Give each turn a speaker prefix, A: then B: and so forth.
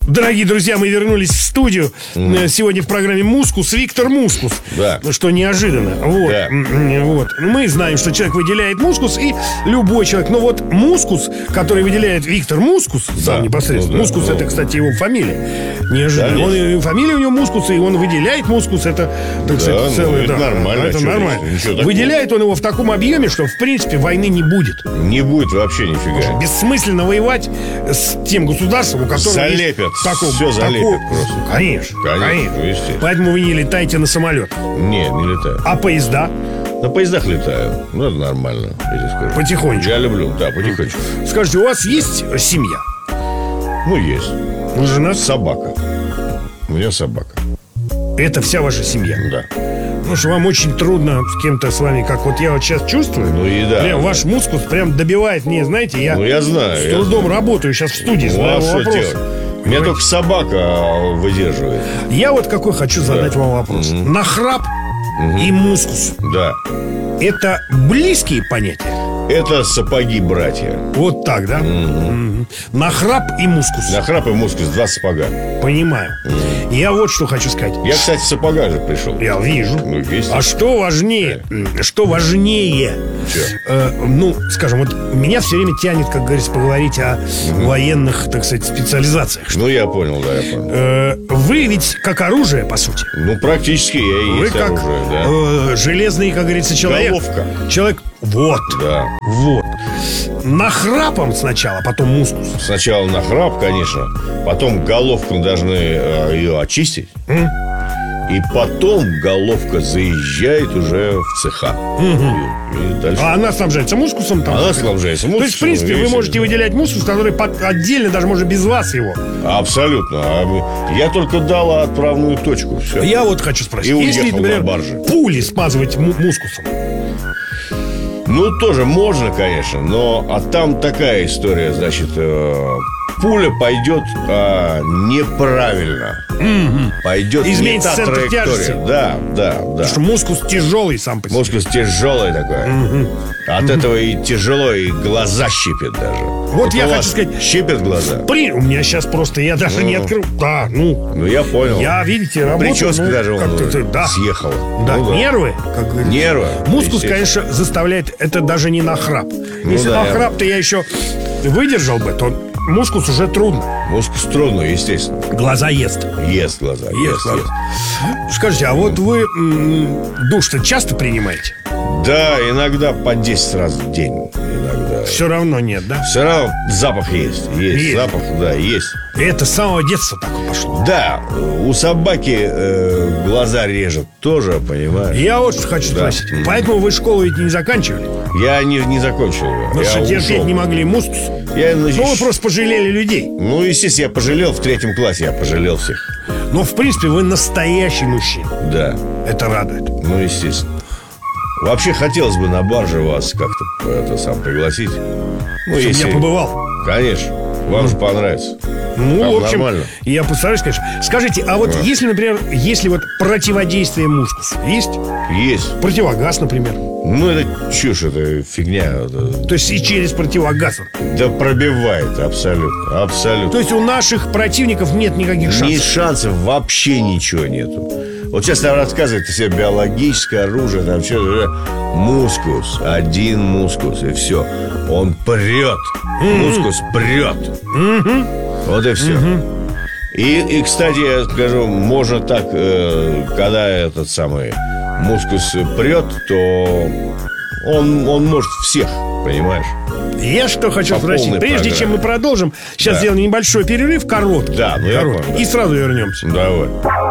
A: Дорогие друзья, мы вернулись в студию. Сегодня в программе «Мускус» Виктор Мускус.
B: Да.
A: Что неожиданно. Вот.
B: Да.
A: Вот. Мы знаем, что человек выделяет мускус, и любой человек. Но вот мускус, который выделяет Виктор Мускус, сам непосредственно.
B: Ну, да.
A: Мускус, это, кстати, его фамилия. Неожиданно.
B: Да,
A: Фамилия у него Мускус, и он выделяет мускус. Это, так сказать, целый...
B: это нормально.
A: Это нормально. Выделяет он его в таком объеме, что, в принципе, войны не будет.
B: Не будет вообще нифига.
A: Бессмысленно воевать с тем государством, у которого
B: залепят. Все залепят просто.
A: Конечно.
B: Естественно.
A: Поэтому вы не летаете на самолет.
B: Не летаю.
A: А поезда?
B: На поездах летаю. Ну, это нормально, я тебе скажу.
A: Потихонечку.
B: Я люблю, да, потихонечку.
A: Скажите, у вас есть семья?
B: Ну, есть.
A: Жена?
B: Собака. У меня собака.
A: Это вся ваша семья?
B: Да.
A: Потому что вам очень трудно с кем-то с вами, как вот я вот сейчас чувствую.
B: Ну и да.
A: Прям ваш мускус прям добивает мне, знаете, я
B: знаю.
A: с трудом работаю сейчас в студии,
B: Ну,
A: задаю
B: а что
A: вопрос.
B: делать? Меня только собака выдерживает.
A: Я вот какой хочу задать вам вопрос. Нахрап и мускус.
B: Да.
A: Это близкие понятия?
B: Это сапоги-братья.
A: Вот так, да? Нахрап и мускус.
B: Нахрап и мускус, 2 сапога.
A: Понимаю. Я вот что хочу сказать.
B: Я, кстати, в сапогах же пришел.
A: Я вижу.
B: Ну, есть.
A: А что важнее? Что важнее? Ну, скажем, вот меня все время тянет, как говорится, поговорить о военных, так сказать, специализациях.
B: Ну, я понял, да, я понял.
A: Вы ведь как оружие, по сути.
B: Ну, практически я и
A: Вы
B: есть
A: как
B: оружие, да.
A: железный, как говорится, человек.
B: Головка.
A: Человек. Вот.
B: Да.
A: Вот. Нахрапом сначала, потом мускус.
B: Сначала нахрап, конечно. Потом головку должны ее очистить. И потом головка заезжает уже в цеха. И дальше.
A: А она снабжается мускусом там?
B: Она снабжается мускусом.
A: То есть, в принципе, вы можете выделять мускус, который отдельно, даже может без вас его.
B: Абсолютно. Я только дал отправную точку. Все.
A: Я вот хочу спросить.
B: И
A: Если,
B: уехал
A: например,
B: на барже.
A: пули смазывать мускусом?
B: Ну, тоже можно, конечно. Но там такая история, значит, пуля пойдет неправильно. Пойдет
A: изменится
B: не та
A: центр тяжести.
B: траектория. Да.
A: Потому что мускус тяжелый сам по себе.
B: Мускус тяжелый такой. От этого и тяжело, и глаза щипят даже.
A: Вот я
B: у
A: хочу
B: вас
A: сказать.
B: щипят глаза?
A: У меня сейчас просто, я даже не открыл. Да,
B: Ну, я понял.
A: я, видите, работаю.
B: Прическа даже
A: да.
B: съехала.
A: Да,
B: Ну,
A: нервы, как говорится.
B: Нервы.
A: Мускус,
B: естественно.
A: конечно, заставляет. Это даже не нахрап. Если
B: да,
A: нахрап-то я еще выдержал бы, то мускус уже трудно.
B: Мускус трудно, естественно.
A: Глаза ест.
B: Ест глаза.
A: Ест. Скажите, а вот вы душ-то часто принимаете?
B: Да, иногда по 10 раз в день. Иногда.
A: Все равно нет, да?
B: Все равно запах есть.
A: Есть.
B: Запах, да, есть.
A: И это с самого детства так пошло.
B: Да, у собаки глаза режет тоже, понимаешь?
A: Я вот что хочу спросить. Поэтому вы школу ведь не заканчивали?
B: Я не закончил ее.
A: Потому что терпеть не могли мускус? Ну, вы просто пожалели людей.
B: Ну, естественно, я пожалел в 3 классе, я пожалел всех.
A: Но, в принципе, вы настоящий мужчина.
B: Да.
A: Это радует.
B: Ну, естественно. Вообще, хотелось бы на барже вас как-то пригласить. Ну,
A: Чтобы я побывал.
B: Конечно. Вам же понравится.
A: Ну,
B: там
A: в общем,
B: нормально.
A: я постараюсь, конечно. Скажите, а вот если, например, вот противодействие мускусу есть?
B: Есть.
A: Противогаз, например.
B: Ну, это чушь, это фигня.
A: То есть и через противогаз.
B: Да пробивает, абсолютно. Абсолютно.
A: То есть у наших противников нет никаких шансов?
B: Ни шансов, вообще ничего нету. Вот сейчас нам рассказывают о себе биологическое оружие, там что-то. Мускус, один мускус, и все. Он прет. Мускус прет. Вот и все. И, кстати, я скажу, можно так, когда этот самый мускус прет, то он может всех, понимаешь?
A: Я что хочу спросить. Прежде чем мы продолжим, сейчас сделаем небольшой перерыв, короткий.
B: Да, ну я понял.
A: И сразу вернемся.
B: Давай.